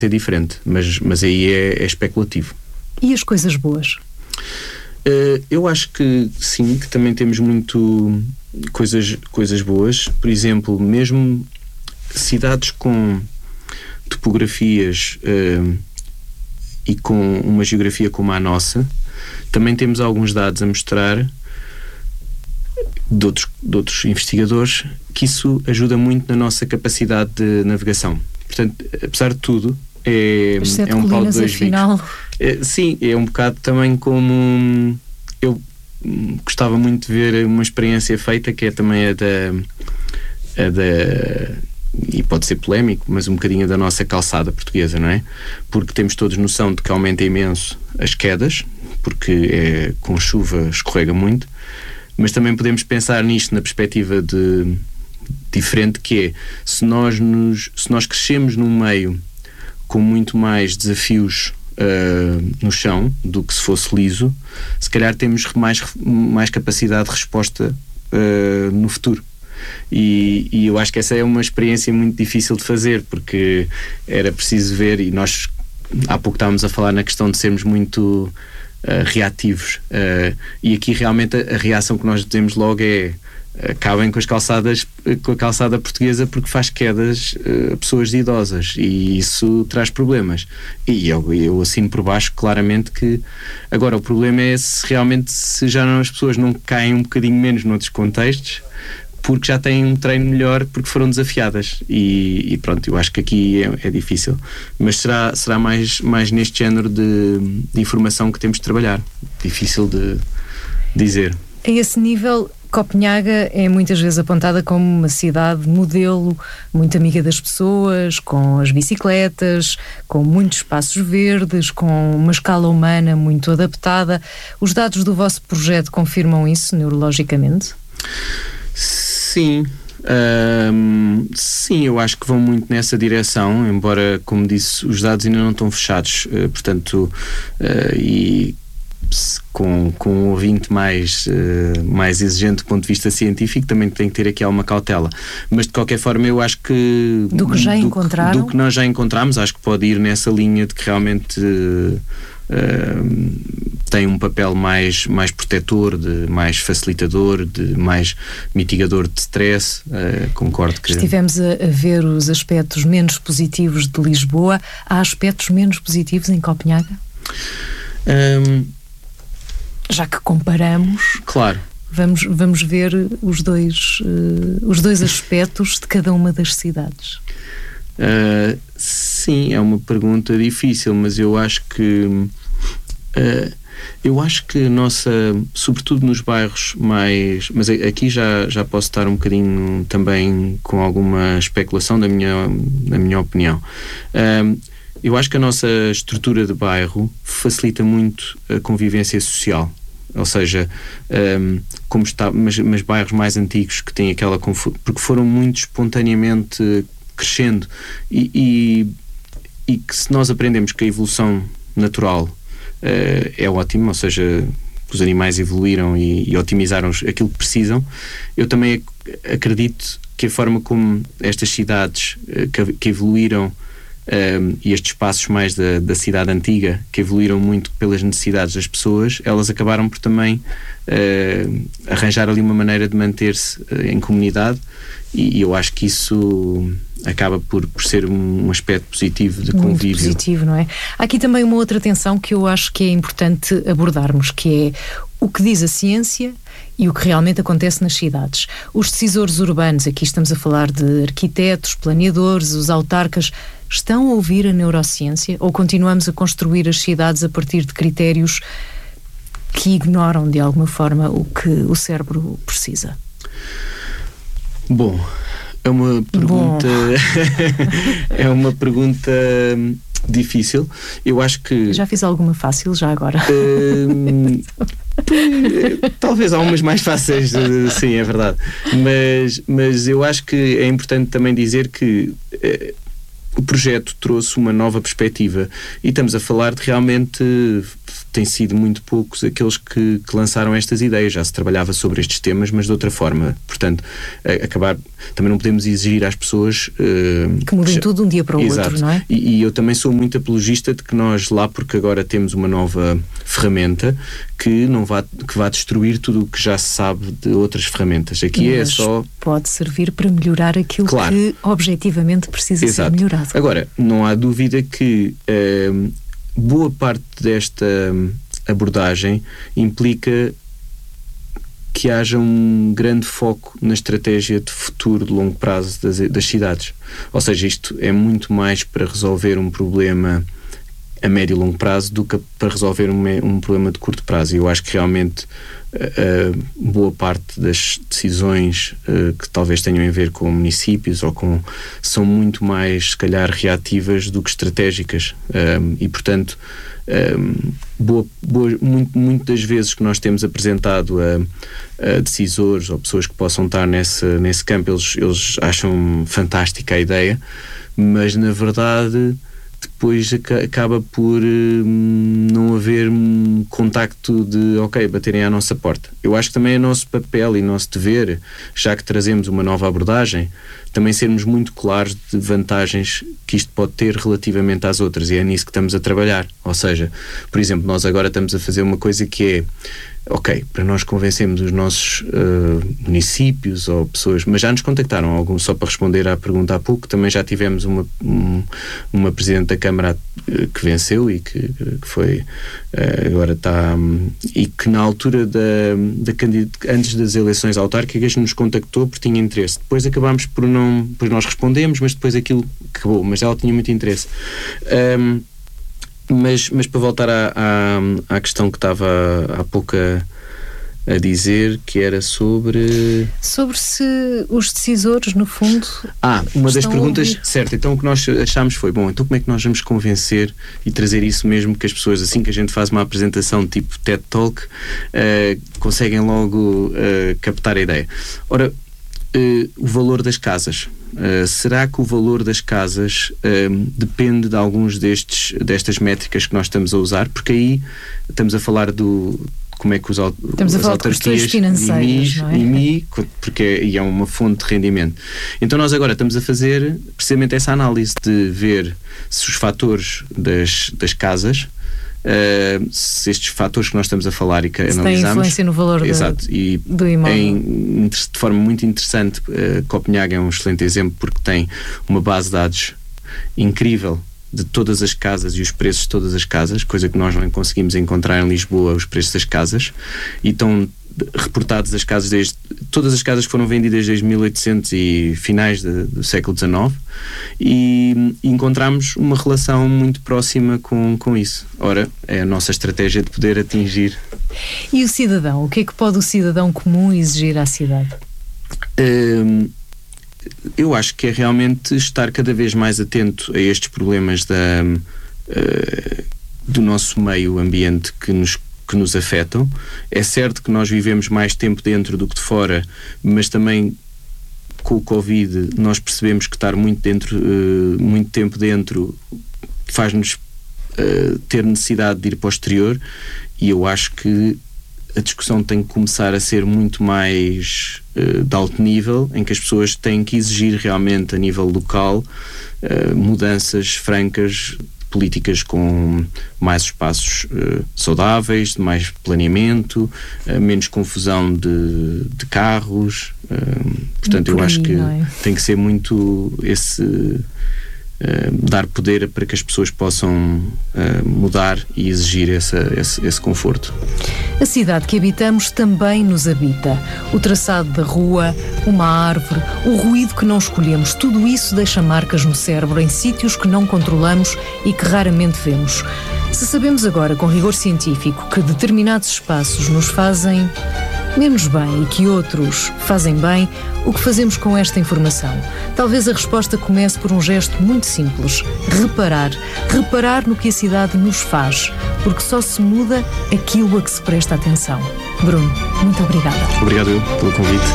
ser diferente, mas aí é especulativo. E as coisas boas? Eu acho que sim, que também temos muito coisas boas. Por exemplo, mesmo cidades com topografias e com uma geografia como a nossa, também temos alguns dados a mostrar de outros investigadores que isso ajuda muito na nossa capacidade de navegação. Portanto, apesar de tudo, é um pau de dois bicos. Sim, é um bocado também como eu gostava muito de ver uma experiência feita, que é também a da e pode ser polémico, mas um bocadinho da nossa calçada portuguesa, não é? Porque temos todos noção de que aumenta imenso as quedas, porque com chuva escorrega muito, mas também podemos pensar nisto na perspectiva diferente, que é, se nós crescemos num meio com muito mais desafios no chão do que se fosse liso, se calhar temos mais capacidade de resposta no futuro. E eu acho que essa é uma experiência muito difícil de fazer, porque era preciso ver, e nós há pouco estávamos a falar na questão de sermos muito reativos, e aqui realmente a reação que nós dizemos logo é: acabem com a calçada portuguesa, porque faz quedas a pessoas idosas, e isso traz problemas. E eu assino por baixo claramente que agora o problema é se já as pessoas não caem um bocadinho menos noutros contextos, porque já têm um treino melhor, porque foram desafiadas, e pronto, eu acho que aqui é difícil, mas será mais neste género de informação que temos de trabalhar. Difícil de dizer. A esse nível, Copenhaga é muitas vezes apontada como uma cidade modelo, muito amiga das pessoas, com as bicicletas, com muitos espaços verdes, com uma escala humana muito adaptada. Os dados do vosso projeto confirmam isso neurologicamente? Sim, eu acho que vão muito nessa direção, embora, como disse, os dados ainda não estão fechados, portanto, e com um ouvinte mais exigente do ponto de vista científico, também tem que ter aqui alguma cautela. Mas de qualquer forma, eu acho que do que nós já encontramos, acho que pode ir nessa linha de que realmente tem um papel mais protetor, mais facilitador, mais mitigador de stress. Concordo que... Estivemos a ver os aspectos menos positivos de Lisboa. Há aspectos menos positivos em Copenhaga? Já que comparamos, claro, vamos ver os dois aspectos de cada uma das cidades. Sim, é uma pergunta difícil, mas eu acho que sobretudo nos bairros mais... Mas aqui já posso estar um bocadinho também com alguma especulação da minha opinião. Eu acho que a nossa estrutura de bairro facilita muito a convivência social. Ou seja, como está, mas bairros mais antigos que têm aquela confusão, porque foram muito espontaneamente crescendo, e que se nós aprendemos que a evolução natural é ótima, ou seja, os animais evoluíram e otimizaram aquilo que precisam, eu também acredito que a forma como estas cidades que evoluíram, e estes espaços mais da cidade antiga, que evoluíram muito pelas necessidades das pessoas, elas acabaram por também arranjar ali uma maneira de manter-se em comunidade, e eu acho que isso acaba por ser um aspecto positivo de convívio. Muito positivo, não é? Há aqui também uma outra tensão que eu acho que é importante abordarmos, que é o que diz a ciência e o que realmente acontece nas cidades. Os decisores urbanos, aqui estamos a falar de arquitetos, planeadores, os autarcas, estão a ouvir a neurociência, ou continuamos a construir as cidades a partir de critérios que ignoram de alguma forma o que o cérebro precisa? Bom, é uma pergunta é uma pergunta difícil. Eu acho que... Já fiz alguma fácil, já agora? Talvez há umas mais fáceis, sim, é verdade. Mas eu acho que é importante também dizer que o projeto trouxe uma nova perspectiva, e estamos a falar de realmente têm sido muito poucos aqueles que lançaram estas ideias. Já se trabalhava sobre estes temas, mas de outra forma. Portanto, também não podemos exigir às pessoas que mudem tudo de um dia para o Exato. outro, não é? E eu também sou muito apologista de que nós lá, porque agora temos uma nova ferramenta que vá destruir tudo o que já se sabe de outras ferramentas. Aqui mas é só... pode servir para melhorar aquilo claro. Que objetivamente precisa Exato. ser melhorado. Agora, não há dúvida que boa parte desta abordagem implica que haja um grande foco na estratégia de futuro de longo prazo das cidades. Ou seja, isto é muito mais para resolver um problema a médio e longo prazo do que para resolver um problema de curto prazo. E eu acho que realmente boa parte das decisões que talvez tenham a ver com municípios são muito mais, se calhar, reativas do que estratégicas. E, portanto, muito das vezes que nós temos apresentado a decisores ou pessoas que possam estar nesse campo, eles acham fantástica a ideia, mas, na verdade, depois acaba por não haver um contacto de, baterem à nossa porta. Eu acho que também é nosso papel e nosso dever, já que trazemos uma nova abordagem, também sermos muito claros de vantagens que isto pode ter relativamente às outras, e é nisso que estamos a trabalhar. Ou seja, por exemplo, nós agora estamos a fazer uma coisa que é para nós convencermos os nossos municípios ou pessoas, mas já nos contactaram alguns, só para responder à pergunta há pouco, também já tivemos uma Presidente da Câmara que venceu e que foi, agora está, e que na altura antes das eleições autárquicas nos contactou porque tinha interesse. Depois acabámos por não, depois nós respondemos, mas depois aquilo acabou, mas ela tinha muito interesse. Mas para voltar à questão que estava há pouco a dizer, que era sobre se os decisores, no fundo... uma das perguntas, certo, então o que nós achámos foi, então como é que nós vamos convencer e trazer isso mesmo que as pessoas, assim que a gente faz uma apresentação tipo TED Talk, conseguem logo captar a ideia. Ora, o valor das casas. Será que o valor das casas depende de alguns destas métricas que nós estamos a usar? Porque aí estamos a falar como é que estamos a falar de questões financeiras, não é? Porque é uma fonte de rendimento. Então nós agora estamos a fazer precisamente essa análise de ver se os fatores das casas, se estes fatores que nós estamos a falar e que analisamos têm influência no valor do imóvel. De forma muito interessante, Copenhague é um excelente exemplo porque tem uma base de dados incrível de todas as casas e os preços de todas as casas, coisa que nós não conseguimos encontrar em Lisboa, os preços das casas, e estão reportados todas as casas que foram vendidas desde 1800 e finais do século XIX, e encontramos uma relação muito próxima com isso. Ora, é a nossa estratégia de poder atingir. E o cidadão? O que é que pode o cidadão comum exigir à cidade? Eu acho que é realmente estar cada vez mais atento a estes problemas do nosso meio ambiente que nos afetam. É certo que nós vivemos mais tempo dentro do que de fora, mas também com o Covid nós percebemos que estar muito tempo dentro faz-nos ter necessidade de ir para o exterior, e eu acho que a discussão tem que começar a ser muito mais de alto nível, em que as pessoas têm que exigir realmente a nível local mudanças francas, políticas com mais espaços saudáveis, de mais planeamento, menos confusão de carros. Portanto, eu acho que tem que ser muito dar poder para que as pessoas possam mudar e exigir esse conforto. A cidade que habitamos também nos habita. O traçado da rua, uma árvore, o ruído que não escolhemos, tudo isso deixa marcas no cérebro em sítios que não controlamos e que raramente vemos. Se sabemos agora, com rigor científico, que determinados espaços nos fazem menos bem e que outros fazem bem, o que fazemos com esta informação? Talvez a resposta comece por um gesto muito simples: reparar no que a cidade nos faz, porque só se muda aquilo a que se presta atenção. Bruno, muito obrigada. Obrigado eu pelo convite.